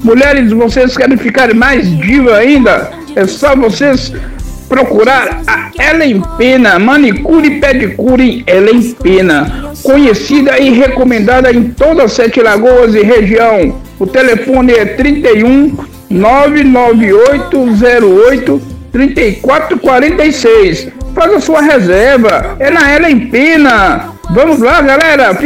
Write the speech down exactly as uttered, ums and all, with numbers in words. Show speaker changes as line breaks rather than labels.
Mulheres, vocês querem ficar mais diva ainda? É só vocês procurar a Ellen Pena, manicure e pedicure Ellen Pena, conhecida e recomendada em todas as Sete Lagoas e região. O telefone é trinta e um, nove nove oito zero oito, trinta e quatro quarenta e seis. Faça sua reserva, é na Ellen Pena. Vamos lá, galera.